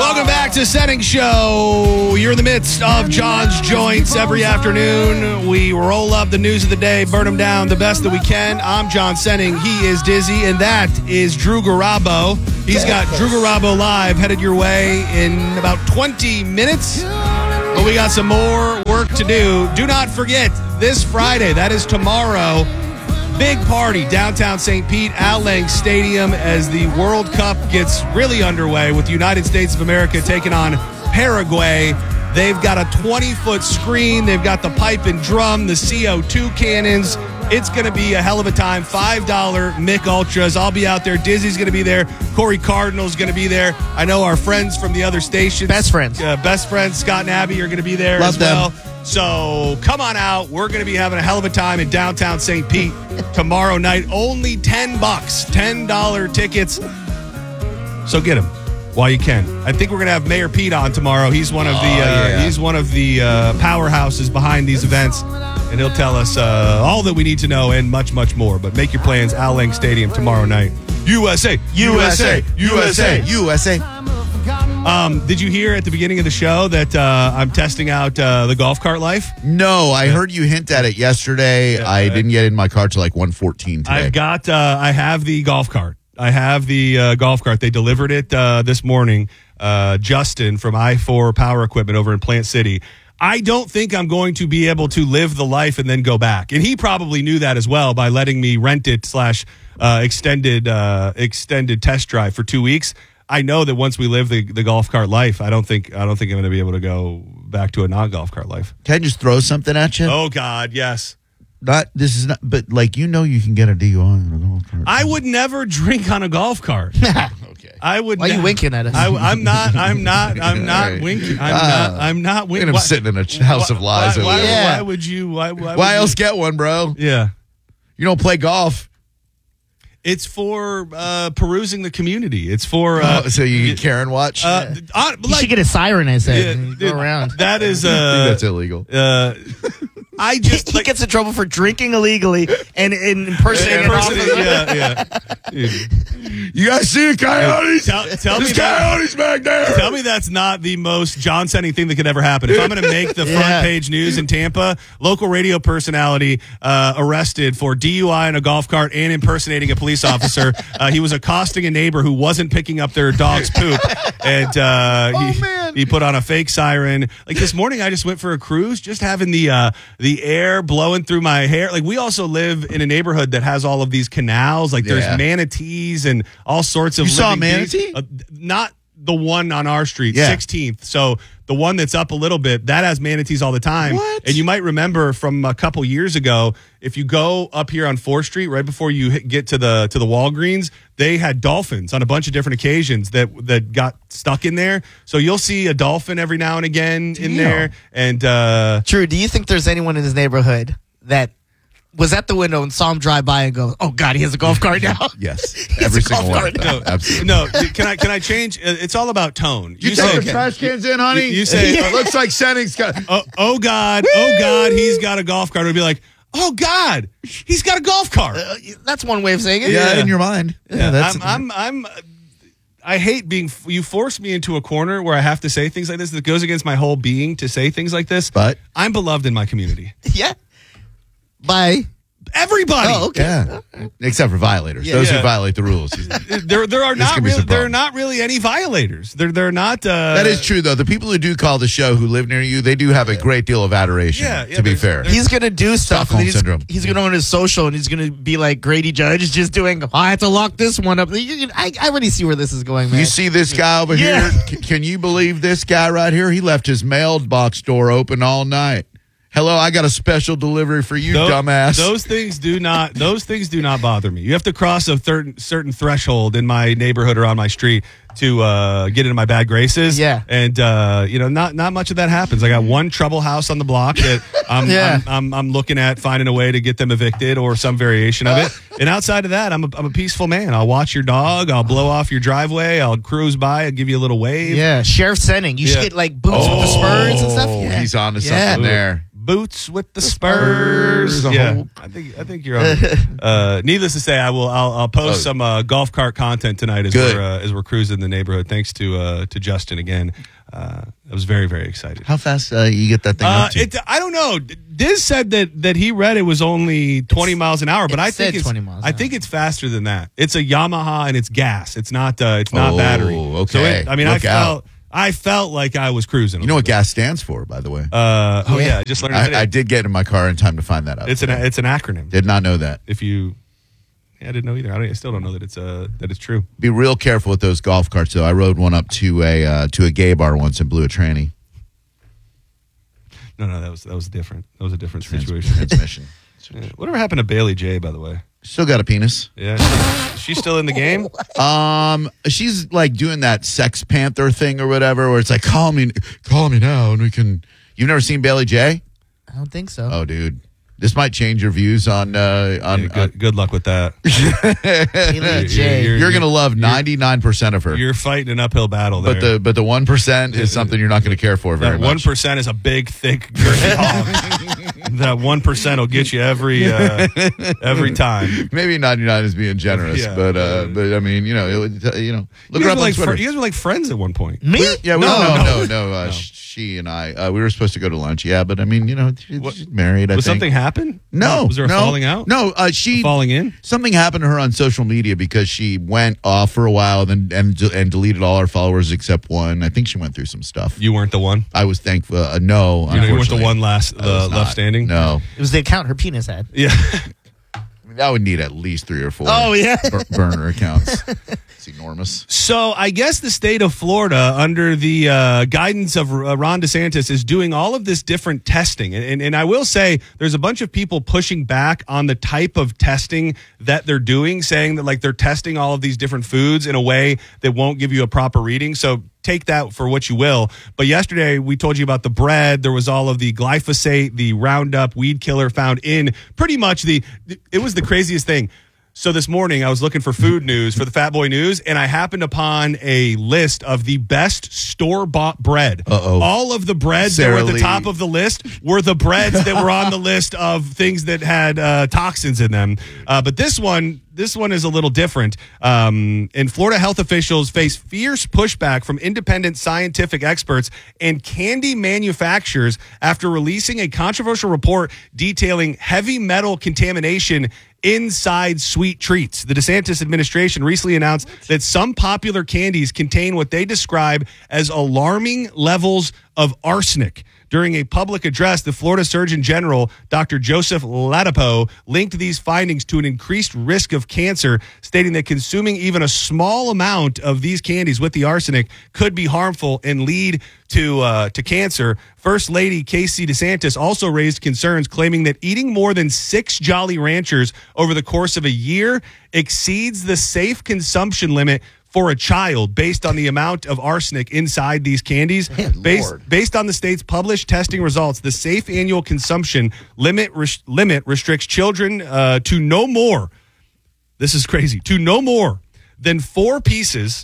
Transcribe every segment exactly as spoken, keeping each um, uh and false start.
Welcome back to Setting Show. You're in the midst of John's Joints every afternoon. We roll up the news of the day, burn them down the best that we can. I'm John Senning. He is Dizzy, and that is Drew Garabo. He's got Drew Garabo Live headed your way in about twenty minutes. But we got some more work to do. Do not forget, this Friday, that is tomorrow, big party downtown Saint Pete, Al Lang Stadium, as the World Cup gets really underway with the United States of America taking on Paraguay. They've got a twenty-foot screen. They've got the pipe and drum, the C O two cannons. It's going to be a hell of a time. five dollar Mick Ultras. I'll be out there. Dizzy's going to be there. Corey Cardinal's going to be there. I know our friends from the other stations. Best friends. Uh, best friends, Scott and Abby, are going to be there Love as well. them. So come on out. We're going to be having a hell of a time in downtown Saint Pete tomorrow night. Only ten bucks, ten dollar tickets. So get them while you can. I think we're going to have Mayor Pete on tomorrow. He's one of the Oh, uh, yeah. he's one of the uh, powerhouses behind these events, and he'll tell us uh, all that we need to know and much, much more. But make your plans. Al Lang Stadium tomorrow night. U S A, U S A, U S A, U S A. Um, did you hear at the beginning of the show that uh, I'm testing out uh, the golf cart life? No, I heard you hint at it yesterday. Yeah. I didn't get in my car till like one fourteen today. I've got, uh, I have the golf cart. I have the uh, golf cart. They delivered it uh, this morning. Uh, Justin from I four Power Equipment over in Plant City. I don't think I'm going to be able to live the life and then go back. And he probably knew that as well by letting me rent it slash uh, extended uh, extended test drive for two weeks. I know that once we live the, the golf cart life, I don't think I don't think I'm going to be able to go back to a non-golf cart life. Can I just throw something at you? Oh God, yes. Not this is not, but like you know, you can get a D U I on a golf cart. I would never drink on a golf cart. okay. I would. Why are you ne- winking at us? I, I'm not. I'm not. I'm not All right. winking. I'm Ah. not. I'm not Look winking. at him sitting in a ch- house of lies Why, over why, there. Yeah. why would you? Why, why, Why would else you- get one, bro? Yeah. You don't play golf. It's for uh, perusing the community. It's for. Uh, oh, so you can Karen watch? uh, uh, You like, should get a siren, I said. yeah, and go dude, around. That is. I think Uh, that's illegal. uh, I just he like, gets in trouble for drinking illegally and, and impersonating an impersonating- officer. yeah, yeah. Dude, You guys see the coyotes? Tell, tell me There's that. coyotes back there. Tell me that's not the most John Senning thing that could ever happen. If I'm going to make the front Yeah. page news in Tampa, local radio personality uh, arrested for D U I in a golf cart and impersonating a police officer. Uh, he was accosting a neighbor who wasn't picking up their dog's poop, and uh, Oh, he, man. he put on a fake siren. Like this morning, I just went for a cruise, just having the uh, the air blowing through my hair. Like we also live in a neighborhood that has all of these canals. Like there's Yeah. manatees and all sorts of. You saw a living beings. manatee? Uh, not the one on our street, Yeah. sixteenth. So the one that's up a little bit, that has manatees all the time. What? And you might remember from a couple years ago, if you go up here on fourth Street, right before you hit, get to the to the Walgreens, they had dolphins on a bunch of different occasions that that got stuck in there. So you'll see a dolphin every now and again in Damn. there. And uh, Drew, do you think there's anyone in his neighborhood that was at the window and saw him drive by and go, oh, God, he has a golf cart now? Yes, He has every a single golf one. cart of now. them. Absolutely. no, can I can I change? Uh, It's all about tone. You, You take say, the trash cans in, honey. You- you say- it looks like Senning's got. oh, oh God, oh God, he's got a golf cart. It'd be like, oh God, he's got a golf cart. Uh, that's one way of saying it. Yeah, yeah. in your mind. Yeah, that's. I'm, I'm, I'm, I hate being, you force me into a corner where I have to say things like this that goes against my whole being to say things like this. But I'm beloved in my community. Yeah. Bye. Everybody. Oh, okay. yeah, except for violators, Yeah. those Yeah. who violate the rules. There, there are This not could be really, some there are problems. not really any violators. They're, they're not. Uh, That is true, though. The people who do call the show who live near you, they do have a great deal of adoration. Yeah, yeah, to be there's- fair, there's- He's going to do stuff. Stockholm and he's, syndrome. He's going to go on his social and he's going to be like Grady Judge, just doing, oh, I have to lock this one up. You- you- I, I already see where this is going, man. you see this guy over Yeah. here? C- can you believe this guy right here? He left his mailbox door open all night. Hello, I got a special delivery for you, Tho- dumbass. Those things do not. Those things do not bother me. You have to cross a certain certain threshold in my neighborhood or on my street to uh, get into my bad graces. Yeah. and uh, you know, not not much of that happens. I got one trouble house on the block that I'm, Yeah. I'm, I'm I'm looking at finding a way to get them evicted or some variation of it. And outside of that, I'm a, I'm a peaceful man. I'll watch your dog. I'll blow off your driveway. I'll cruise by. I'll give you a little wave. Yeah, Sheriff Senning. You should Yeah. get like boots with the Spurs and stuff. Oh, Yeah. he's on to Yeah. something there. boots with the Spurs. Spurs, Yeah, Hulk. I think I think you're on. uh, needless to say, I will. I'll, I'll post Oh. some uh, golf cart content tonight as Good. we're uh, as we're cruising the neighborhood. Thanks to uh, to Justin again. Uh, I was very very excited. How fast uh, you get that thing Uh, up to? it, I don't know. Diz said that that he read it was only twenty miles an hour, but it I think said it's twenty miles I an think hour. it's faster than that. It's a Yamaha and it's gas. It's not. Uh, it's not Oh, battery. So okay. it, I mean, Look I out. felt I felt like I was cruising. a You know what little gas stands for, by the way? bit. Uh, oh Yeah. yeah, I just learned it today. I, I did get in my car in time to find that out. It's an today. it's an acronym. Did not know that. If you, yeah, I didn't know either. I, don't, I still don't know that it's uh that it's true. Be real careful with those golf carts, though. I rode one up to a uh, to a gay bar once and blew a tranny. No, no, that was that was different. That was a different Trans- situation. Transmission. Yeah. Whatever happened to Bailey J, by the way? Still got a penis. Yeah, she's, she's still in the game. Um, she's like doing that Sex Panther thing or whatever, where it's like, call me, call me now, and we can. You've never seen Bailey J? I don't think so. Oh, dude, this might change your views on uh, on. Yeah, good, good luck with that. Bailey J. you're- you're gonna love ninety nine percent of her, You're fighting an uphill battle there. but the but the one percent is something you're not going to care for very that one much. percent is a big, thick, girthy hog. That one percent will get you every uh, every time. Maybe ninety nine is being generous, Yeah. but uh, but I mean, you know, it would, you know, look You her guys, up were on like Twitter. fr- you guys were like friends at one point. Me? Yeah, we, No, no, no, no, no. Uh, no. She and I, uh, we were supposed to go to lunch. Yeah, but I mean, you know, she's What- she's married. I Was think. something happen? No, Was there a no, falling out? No, uh, she Falling in? Something happened to her on social media because she went off for a while, then and and deleted all her followers except one. I think she went through some stuff. You weren't the one. I was thankful. Uh, no, You, know, you weren't the unfortunately. one last I uh, was left not. standing. No, It was the account her penis had. Yeah. I mean, that would need at least three or four. Oh, yeah. bur- burner accounts. It's enormous. So I guess the state of Florida, under the uh, guidance of uh, Ron DeSantis, is doing all of this different testing. And, and, and I will say there's a bunch of people pushing back on the type of testing that they're doing, saying that like they're testing all of these different foods in a way that won't give you a proper reading. So take that for what you will. But yesterday we told you about the bread. There was all of the glyphosate, the Roundup weed killer found in pretty much the, it was the craziest thing. So this morning I was looking for food news for the Fat Boy News, and I happened upon a list of the best store-bought bread. Uh-oh. All of the breads Sarah that were at the Lee. top of the list were the breads that were on the list of things that had uh, toxins in them. Uh, but this one, this one is a little different. Um, and Florida health officials face fierce pushback from independent scientific experts and candy manufacturers after releasing a controversial report detailing heavy metal contamination inside sweet treats. The DeSantis administration recently announced that some popular candies contain what they describe as alarming levels of arsenic. During a public address, the Florida Surgeon General, Doctor Joseph Ladapo, linked these findings to an increased risk of cancer, stating that consuming even a small amount of these candies with the arsenic could be harmful and lead to uh, to cancer. First Lady Casey DeSantis also raised concerns, claiming that eating more than six Jolly Ranchers over the course of a year exceeds the safe consumption limit for a child based on the amount of arsenic inside these candies. Good Based, Lord. based on the state's published testing results, the safe annual consumption limit res- limit restricts children uh, to no more, this is crazy, to no more than four pieces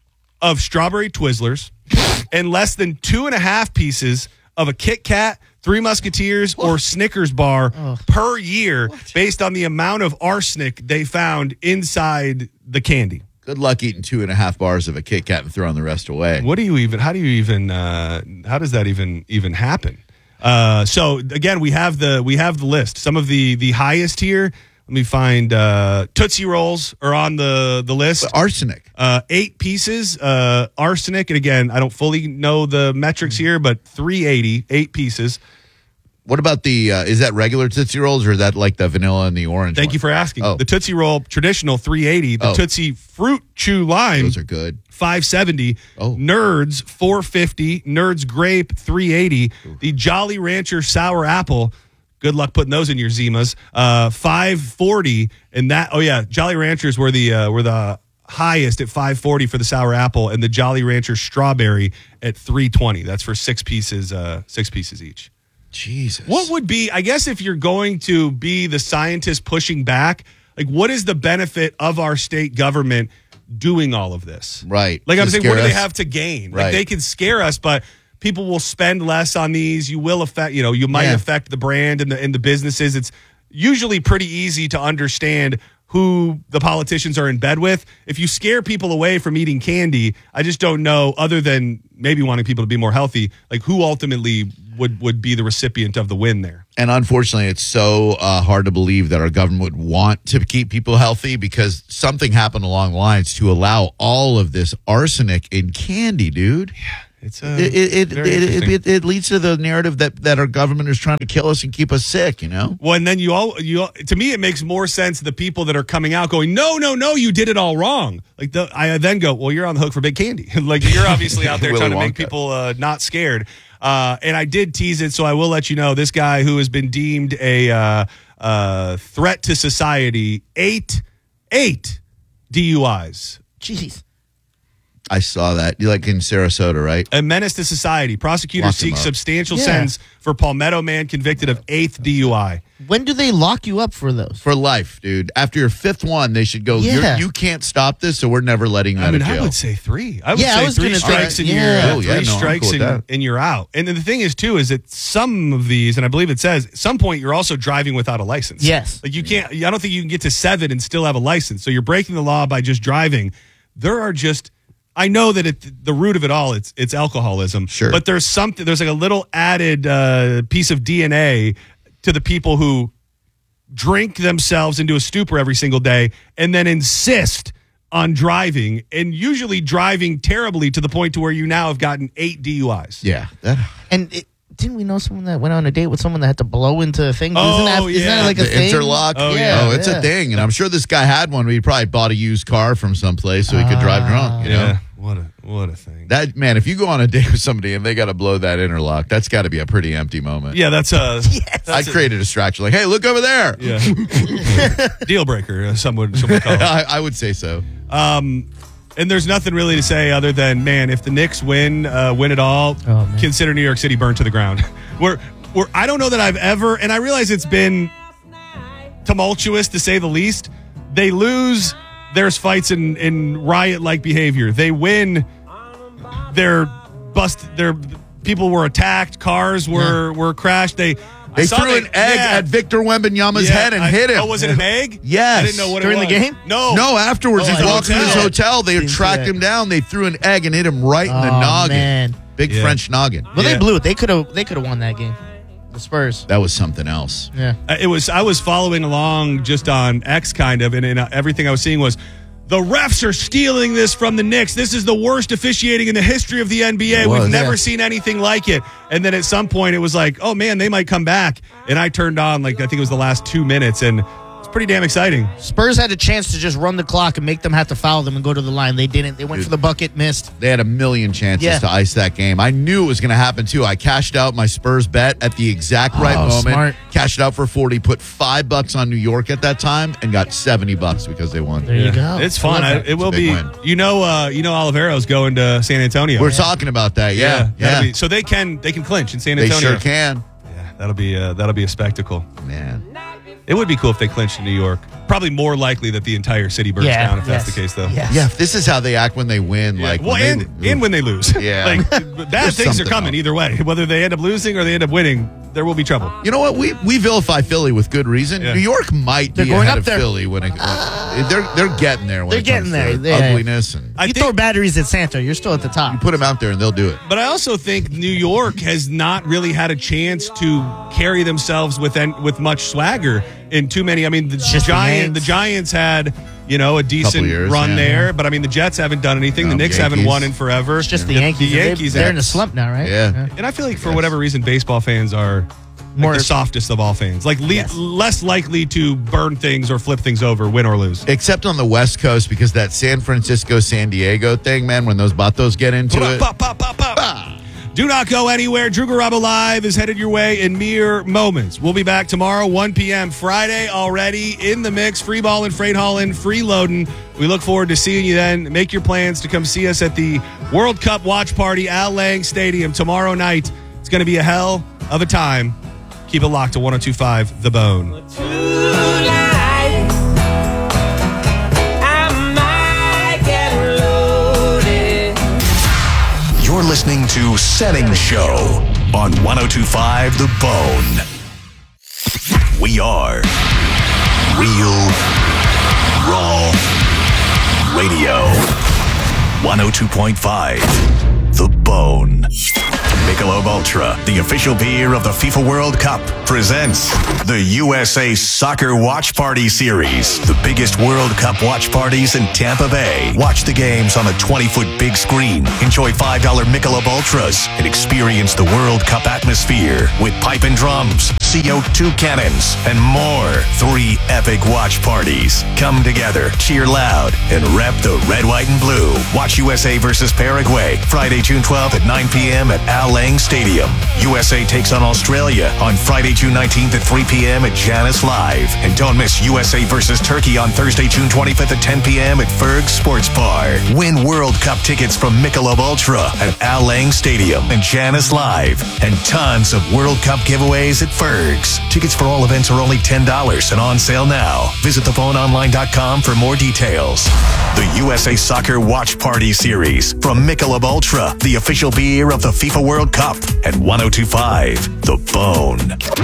of strawberry Twizzlers and less than two and a half pieces of a Kit Kat, Three Musketeers, or Snickers bar per year based on the amount of arsenic they found inside the candy. Good luck eating two and a half bars of a Kit Kat and throwing the rest away. What do you even? How do you even? Uh, how does that even even happen? Uh, so again, we have the we have the list. Some of the the highest here. Let me find uh, Tootsie Rolls are on the the list. Arsenic. Uh, eight pieces uh, arsenic, and again, I don't fully know the metrics here, but three eighty, eight pieces. What about the, uh, is that regular Tootsie Rolls or is that like the vanilla and the orange Thank one? you for asking. Oh. The Tootsie Roll traditional three eighty. The Oh. Tootsie Fruit Chew Lime. Those are good. five seventy. Oh. Nerds four fifty. Nerds Grape three eighty. The Jolly Rancher Sour Apple. Good luck putting those in your Zimas. Uh, five forty. And that. Oh yeah, Jolly Ranchers were the uh, were the highest at five forty for the sour apple, and the Jolly Rancher Strawberry at three twenty. That's for six pieces. Uh, six pieces each. Jesus. What would be, I guess, if you're going to be the scientist pushing back, like what is the benefit of our state government doing all of this? Right. Like I'm To saying, what scare do they us? have to gain? Right. Like they can scare us, but people will spend less on these. You will affect, you know, you might Yeah. affect the brand and the and the businesses. It's usually pretty easy to understand who the politicians are in bed with. If you scare people away from eating candy, I just don't know, other than maybe wanting people to be more healthy, like who ultimately would, would be the recipient of the win there. And unfortunately, it's so uh, hard to believe that our government would want to keep people healthy because something happened along the lines to allow all of this arsenic in candy, dude. It's uh, It it it, very it, interesting. it it leads to the narrative that, that our government is trying to kill us and keep us sick, you know? Well, and then you all, you to me, it makes more sense the people that are coming out going, no, no, no, you did it all wrong. Like the, I then go, well, you're on the hook for big candy. Like you're obviously out there Willy trying to make Wonka. people uh, not scared. Uh, and I did tease it, so I will let you know. This guy who has been deemed a uh, uh, threat to society, eight, eight D U Is. Jeez. I saw that. You like in Sarasota, right? A menace to society. Prosecutors Lock him seek up. substantial Yeah. sentence for Palmetto man convicted of eighth D U I. When do they lock you up for those? For life, dude. After your fifth one, they should go, Yeah. You're, you can't stop this, so we're never letting you I out mean, of I jail. would say three. I would Yeah, I say was three gonna strikes say- and yeah. you're uh, Oh, yeah, three no, I'm strikes cool with and, that. and you're out. And then the thing is too is that some of these, and I believe it says, at some point you're also driving without a license. Yes. Like you can't. I don't think you can get to seven and still have a license. So you're breaking the law by just driving. There are just. I know that it, the root of it all, it's it's alcoholism. Sure. But there's something. There's like a little added uh, piece of D N A to the people who drink themselves into a stupor every single day and then insist on driving, and usually driving terribly to the point to where you now have gotten eight D U Is. Yeah. That, And it, didn't we know someone that went on a date with someone that had to blow into a thing? Oh, isn't that, isn't yeah. that like a the thing? interlock. Oh, yeah. Oh, it's yeah. a thing. And I'm sure this guy had one where he probably bought a used car from someplace so he could drive drunk, you know? Yeah. What a what a thing. That man, if you go on a date with somebody and they got to blow that interlock, that's got to be a pretty empty moment. Yeah, that's a Yes. I'd create a distraction, like, "Hey, look over there." yeah. Deal breaker. Uh, some would some would call it. I, I would say so. Um, and there's nothing really to say other than, man, if the Knicks win, uh, win it all, Oh, man. consider New York City burned to the ground. we're, we're, I don't know that I've ever, and I realize it's been tumultuous to say the least. They lose, there's fights and in, in riot-like behavior. They win, they're bust. Their people were attacked, cars were were crashed. They I They saw threw they- an egg yeah. at Victor Wembanyama's Yeah, head and I- hit him. Oh, was it an egg? Yes. I didn't know what During it the was. game? No, No, afterwards, Oh, he's at the walking to his hotel. hotel. They Didn't see tracked that. him down. They threw an egg and hit him right in the Oh, noggin. man. Big Yeah. French noggin. Well, Yeah. they blew it. They could have. They could have won that game. The Spurs. That was something else. Yeah. Uh, It was. I was following along just on X, kind of, and, and uh, everything I was seeing was the refs are stealing this from the Knicks. This is the worst officiating in the history of the N B A. It We've was, never yeah. seen anything like it. And then at some point, it was like, oh man, they might come back. And I turned on, like I think it was the last two minutes, and it's pretty damn exciting. Spurs had a chance to just run the clock and make them have to foul them and go to the line. They didn't. They went Dude. for the bucket, missed. They had a million chances Yeah. to ice that game. I knew it was going to happen too. I cashed out my Spurs bet at the exact right Oh, moment. smart. Cashed out for forty, put five bucks on New York at that time, and got seventy bucks because they won. There you go. It's I fun. love I, that. it will It's a big be. win. You know, uh, you know, Olivero's going to San Antonio. We're talking about that. Yeah, that'll yeah. be- so they can they can clinch in San They Antonio. sure can. Yeah, that'll be uh, that'll be a spectacle. Man. It would be cool if they clinched in New York. Probably more likely that the entire city burns Yeah, down if that's yes, the case, though. yes. Yeah, if this is how they act when they win, Yeah. like well, when and, they, and when they lose. Yeah. like bad There's things are something coming up. either way. Whether they end up losing or they end up winning, there will be trouble. You know what? We we vilify Philly with good reason. Yeah. New York might They're be going ahead up of there. Philly when it, uh, they're they're getting there. When They're it comes getting there. to They- ugliness, and I You think, throw batteries at Santa, you're still at the top. put them out there and they'll do it. but I also think New York has not really had a chance to carry themselves with en- with much swagger in too many. I mean, the Just the Giant, the, Yanks. Giants had you know a decent years, run yeah. there, but I mean the Jets haven't done anything. No, the Knicks haven't Yankees. won in forever. It's just the The- Yankees. The They- Yankees. They're in a that's- slump now, right? Yeah. And I feel like for Yes. whatever reason, baseball fans are like More- the softest of all fans. Like le- Yes. less likely to burn things or flip things over, win or lose. Except on the West Coast, because that San Francisco San Diego thing, man, when those Batos get into it. Pop, pop, pop, pop. Do not go anywhere. Drew Garabo Live is headed your way in mere moments. We'll be back tomorrow, one p.m. Friday already in the mix. Free balling, freight hauling, freeloading. We look forward to seeing you then. Make your plans to come see us at the World Cup watch party, Al Lang Stadium, tomorrow night. It's going to be a hell of a time. Keep it locked to one oh two point five The Bone. You're You're listening to Setting Show on one oh two point five The Bone. We are Real Raw Radio. one oh two point five The Bone. Michelob Ultra, the official beer of the FIFA World Cup, presents the U S A Soccer Watch Party Series. The biggest World Cup watch parties in Tampa Bay. Watch the games on a twenty-foot big screen. Enjoy five dollar Michelob Ultras and experience the World Cup atmosphere with pipe and drums, C O two cannons, and more. Three epic watch parties. Come together, cheer loud, and rep the red, white, and blue. Watch U S A versus Paraguay, Friday, June twelfth at nine p.m. at Al Lang Stadium. U S A takes on Australia on Friday, June nineteenth at three p.m. at Janus Live. And don't miss U S A versus Turkey on Thursday, June twenty-fifth at ten p.m. at Ferg Sports Bar. Win World Cup tickets from Michelob Ultra at Al Lang Stadium and Janus Live. And tons of World Cup giveaways at Ferg's. Tickets for all events are only ten dollars and on sale now. Visit the bone online dot com for more details. The U S A Soccer Watch Party Series from Michelob Ultra, the official beer of the FIFA World Cup at one oh two point five The Bone.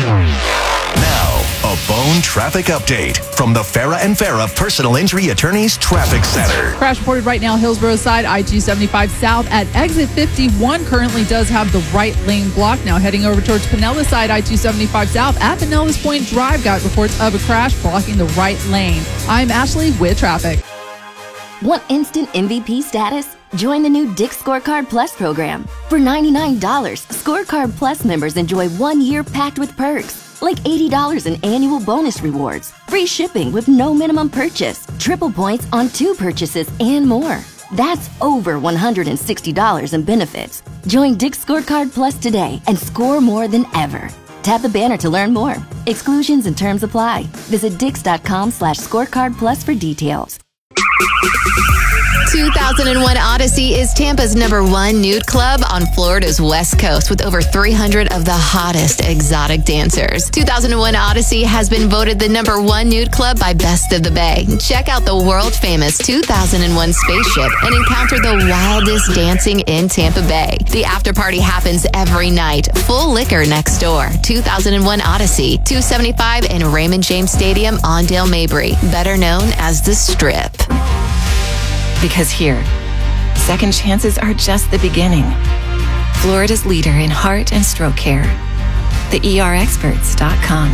Now, a Bone traffic update from the Farah and Farah Personal Injury Attorneys Traffic Center. Crash reported right now, Hillsborough side, I two seventy-five south at exit fifty-one currently does have the right lane blocked. Now heading over towards Pinellas side, I two seventy-five south at Pinellas Point Drive got reports of a crash blocking the right lane. I'm Ashley with traffic. Want instant M V P status? Join the new Dick's Scorecard Plus program. For ninety-nine dollars, Scorecard Plus members enjoy one year packed with perks, like eighty dollars in annual bonus rewards, free shipping with no minimum purchase, triple points on two purchases, and more. That's over one hundred sixty dollars in benefits. Join Dick's Scorecard Plus today and score more than ever. Tap the banner to learn more. Exclusions and terms apply. Visit dix.com slash scorecard plus for details. two thousand one Odyssey is Tampa's number one nude club on Florida's West Coast with over three hundred of the hottest exotic dancers. two thousand one Odyssey has been voted the number one nude club by Best of the Bay. Check out the world-famous two thousand one spaceship and encounter the wildest dancing in Tampa Bay. The after party happens every night. Full liquor next door. two thousand one Odyssey, two seventy-five in Raymond James Stadium on Dale Mabry, better known as The Strip. Because here, second chances are just the beginning. Florida's leader in heart and stroke care. the E R experts dot com.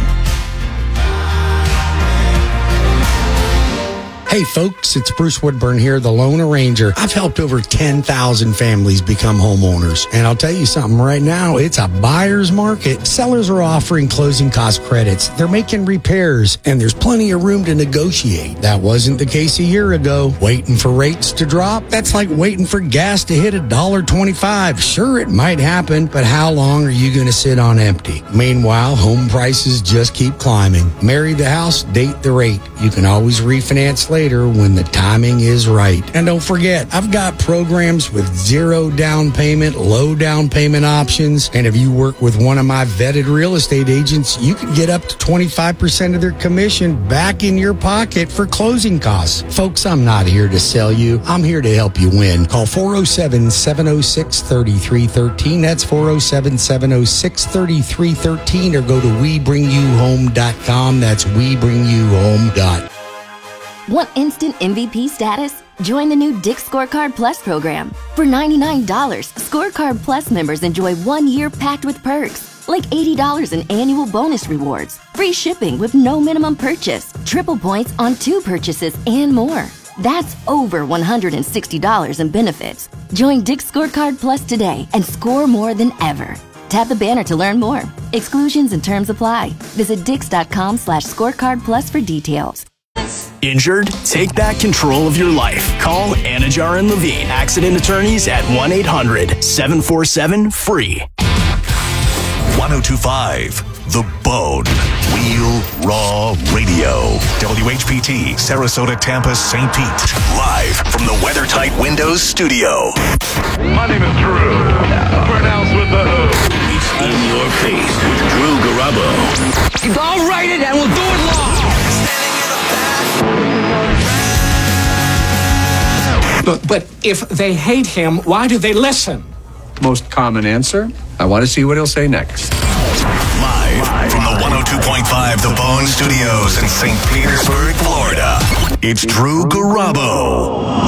Hey folks, it's Bruce Woodburn here, the Lone Arranger. I've helped over ten thousand families become homeowners. And I'll tell you something right now, it's a buyer's market. Sellers are offering closing cost credits. They're making repairs, and there's plenty of room to negotiate. That wasn't the case a year ago. Waiting for rates to drop? That's like waiting for gas to hit one dollar twenty-five. Sure, it might happen, but how long are you going to sit on empty? Meanwhile, home prices just keep climbing. Marry the house, date the rate. You can always refinance later when the timing is right. And don't forget, I've got programs with zero down payment, low down payment options. And if you work with one of my vetted real estate agents, you can get up to twenty-five percent of their commission back in your pocket for closing costs. Folks, I'm not here to sell you. I'm here to help you win. Call four oh seven, seven oh six, three three one three. That's four oh seven, seven oh six, three three one three, or go to we bring you home dot com. That's we bring you home dot com. Want instant M V P status? Join the new Dick's Scorecard Plus program. For ninety-nine dollars, Scorecard Plus members enjoy one year packed with perks, like eighty dollars in annual bonus rewards, free shipping with no minimum purchase, triple points on two purchases, and more. That's over one hundred sixty dollars in benefits. Join Dick's Scorecard Plus today and score more than ever. Tap the banner to learn more. Exclusions and terms apply. Visit dix.com slash scorecard plus for details. Injured? Take back control of your life. Call Anajar and Levine, accident attorneys at one eight hundred, seven four seven, F R E E. one oh two point five The Bone. Real Raw Radio. W H P T, Sarasota, Tampa, Saint Pete. Live from the WeatherTight Windows studio. My name is Drew. Pronounced with the O. It's in your face with Drew Garabo. I'll write it and we'll do it live. But, but if they hate him, why do they listen? most common answer. I want to see what he'll say next. Live from the one oh two point five The Bone Studios in Saint Petersburg, Florida, it's Drew Garabo.